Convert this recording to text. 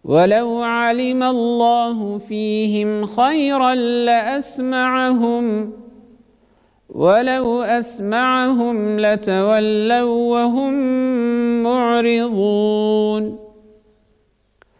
ولو علم الله فيهم خيرا لأسمعهم ولو أسمعهم لتولوا وهم معرضون